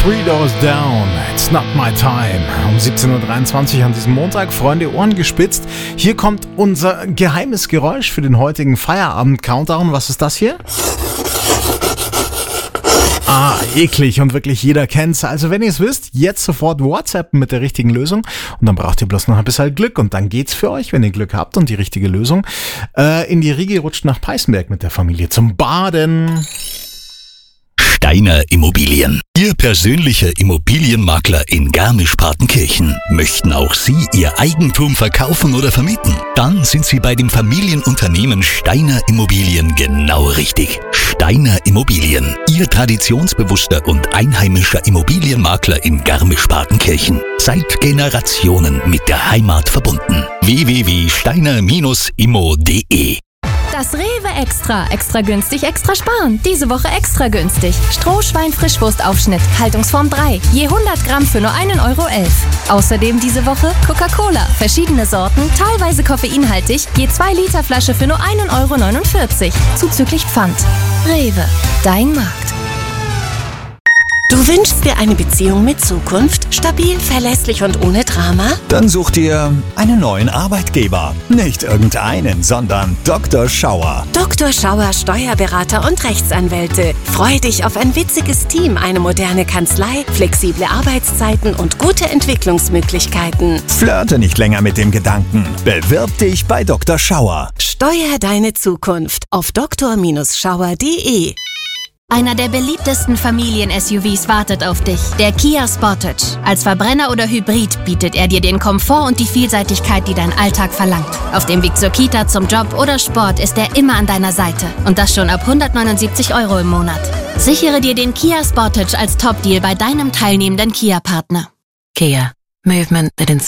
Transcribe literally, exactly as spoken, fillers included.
Three Doors Down, It's Not My Time. Um siebzehn Uhr dreiundzwanzig an diesem Montag, Freunde, Ohren gespitzt. Hier kommt unser geheimes Geräusch für den heutigen Feierabend-Countdown. Was ist das hier? Ah, eklig und wirklich jeder kennt's. Also wenn ihr es wisst, jetzt sofort WhatsAppen mit der richtigen Lösung und dann braucht ihr bloß noch ein bisschen Glück und dann geht's für euch, wenn ihr Glück habt und die richtige Lösung, äh, in die Riege rutscht nach Peißenberg mit der Familie zum Baden. Steiner Immobilien. Ihr persönlicher Immobilienmakler in Garmisch-Partenkirchen. Möchten auch Sie Ihr Eigentum verkaufen oder vermieten? Dann sind Sie bei dem Familienunternehmen Steiner Immobilien genau richtig. Steiner Immobilien. Ihr traditionsbewusster und einheimischer Immobilienmakler in Garmisch-Partenkirchen. Seit Generationen mit der Heimat verbunden. w w w punkt steiner Bindestrich immo punkt de. Das Rewe Extra. Extra günstig, extra sparen. Diese Woche extra günstig. Strohschwein-Frischwurstaufschnitt, Haltungsform drei. Je hundert Gramm für nur einen Euro elf. Außerdem diese Woche Coca-Cola. Verschiedene Sorten, teilweise koffeinhaltig. Je zwei Liter Flasche für nur einen Euro neunundvierzig. Zuzüglich Pfand. Rewe. Dein Markt. Du wünschst dir eine Beziehung mit Zukunft? Stabil, verlässlich und ohne Drama? Dann such dir einen neuen Arbeitgeber. Nicht irgendeinen, sondern Doktor Schauer. Doktor Schauer, Steuerberater und Rechtsanwälte. Freu dich auf ein witziges Team, eine moderne Kanzlei, flexible Arbeitszeiten und gute Entwicklungsmöglichkeiten. Flirte nicht länger mit dem Gedanken. Bewirb dich bei Doktor Schauer. Steuer deine Zukunft auf doktor Schauer punkt de. Einer der beliebtesten Familien-S U Vs wartet auf dich, der Kia Sportage. Als Verbrenner oder Hybrid bietet er dir den Komfort und die Vielseitigkeit, die dein Alltag verlangt. Auf dem Weg zur Kita, zum Job oder Sport ist er immer an deiner Seite. Und das schon ab hundertneunundsiebzig Euro im Monat. Sichere dir den Kia Sportage als Top-Deal bei deinem teilnehmenden Kia-Partner. Kia. Movement that inspires.